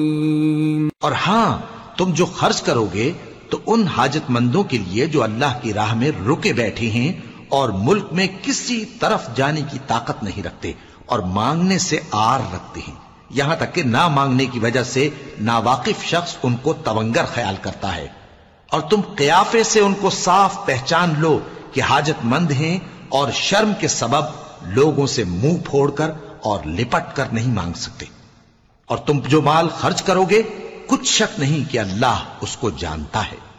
और हां, तुम जो खर्च करोगे तो उन हाजतमंदों के लिए जो अल्लाह की राह में रुके बैठे हैं और मुल्क में किसी तरफ जाने की ताकत नहीं रखते और मांगने से आर रखते हैं, यहां तक कि ना मांगने की वजह से नावाकिफ शख्स उनको तवंगर ख्याल करता है। और तुम क़याफे से उनको साफ पहचान लो कि हाजतमंद हैं और शर्म के सबब लोगों से मुंह फोड़कर और लिपट कर नहीं मांग सकते। और तुम जो माल खर्च करोगे कुछ शक नहीं कि अल्लाह उसको जानता है।